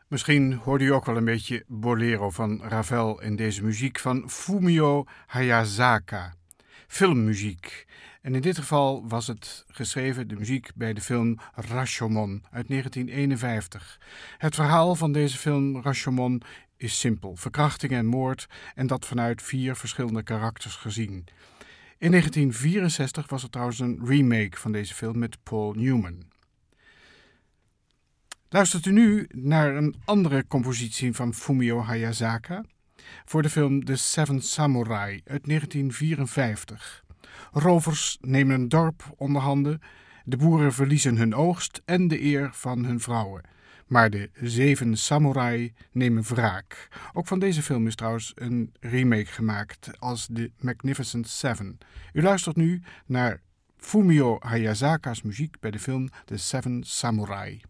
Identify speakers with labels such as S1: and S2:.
S1: Misschien hoorde u ook wel een beetje bolero van Ravel in deze muziek van Fumio Hayasaka. Filmmuziek. En in dit geval was het geschreven, de muziek, bij de film Rashomon uit 1951. Het verhaal van deze film Rashomon is simpel. Verkrachting en moord, en dat vanuit 4 verschillende karakters gezien. In 1964 was er trouwens een remake van deze film met Paul Newman. Luistert u nu naar een andere compositie van Fumio Hayasaka voor de film The Seven Samurai uit 1954. Rovers nemen een dorp onder handen, de boeren verliezen hun oogst en de eer van hun vrouwen. Maar de 7 samurai nemen wraak. Ook van deze film is trouwens een remake gemaakt als The Magnificent Seven. U luistert nu naar Fumio Hayasaka's muziek bij de film The Seven Samurai.